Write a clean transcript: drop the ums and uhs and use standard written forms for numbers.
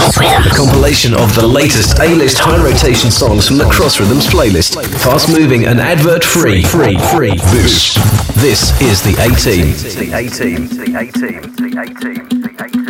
A compilation of the latest A-list high rotation songs from the Cross Rhythms playlist. Fast moving and advert free. This is the A-Team.